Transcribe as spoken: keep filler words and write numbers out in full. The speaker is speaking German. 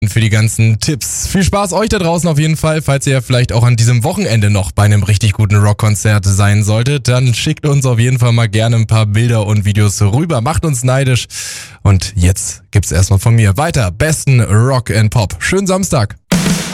für die ganzen Tipps. Viel Spaß euch da draußen auf jeden Fall. Falls ihr vielleicht auch an diesem Wochenende noch bei einem richtig guten Rockkonzert sein solltet, dann schickt uns auf jeden Fall mal gerne ein paar Bilder und Videos rüber. Macht uns neidisch. Und jetzt gibt's erstmal von mir weiter besten Rock and Pop. Schönen Samstag.